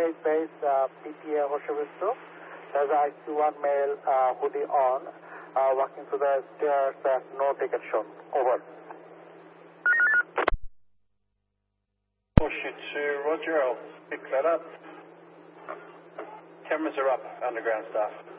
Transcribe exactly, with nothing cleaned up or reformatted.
eight base, uh, P T A Hoshivistu. There's I C one male uh, hoodie on, uh, walking through the stairs, uh, no ticket shown. Over. Horseshoe two, Roger, I'll pick that up. Cameras are up, underground staff.